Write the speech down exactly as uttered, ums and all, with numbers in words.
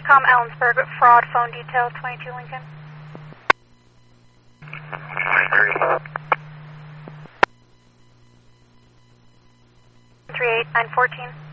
Com Ellensburg, fraud phone detail, twenty-two Lincoln. three eight nine fourteen.